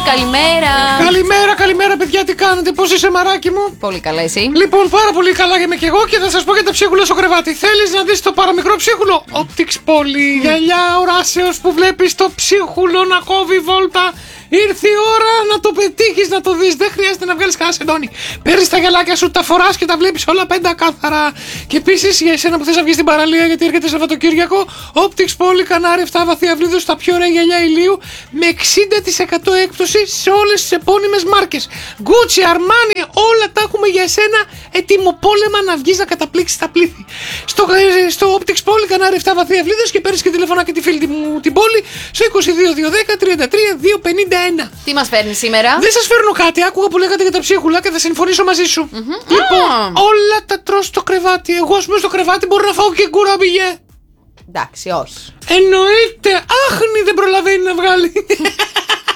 καλημέρα. Καλημέρα, παιδιά, τι κάνετε, πώς είσαι, μαράκι μου? Πολύ καλά, εσύ? Λοιπόν, πάρα πολύ καλά είμαι και εγώ και θα σας πω για τα ψίχουλα στο κρεβάτι. Θέλεις να δεις το παραμικρό ψίχουλο? Optix Poly, γυαλιά οράσεως που βλέπεις το ψίχουλο να κόβει βόλτα. Ήρθε η ώρα να το πετύχεις, να το δεις. Δεν χρειάζεται να βγάλεις κανένα σεντόνι. Παίρνεις τα γυαλάκια σου, τα φοράς και τα βλέπεις όλα πεντακάθαρα. Και επίσης για εσένα που θες να βγεις στην παραλία, γιατί έρχεται Σαββατοκύριακο, Optix Poly Κανάρι 7 βαθύ αυλίδος, τα πιο ωραία γυαλιά ηλίου με 60% έκπτωση σε όλες τις επώνυμες μάρκες. Gucci, Armani, όλα τα έχουμε για εσένα. Ετοιμοπόλεμα να βγεις να καταπλήξεις τα πλήθη. Στο Optix Poly Κανάρι 7 βαθύ αυλίδος και παίρνεις και τηλεφωνά και τη φίλη μου την πόλη στο 22 210 33 251. Τι μας φέρνει σήμερα? Δεν σας φέρνω κάτι. Άκουγα που λέγατε για τα ψίχουλα και θα συμφωνήσω μαζί σου. Λοιπόν, όλα τα τρως στο κρεβάτι. Εγώ, ας πούμε, στο κρεβάτι μπορώ να φάω και Εντάξει, όχι. Εννοείται. Άχνη δεν προλαβαίνει να βγάλει.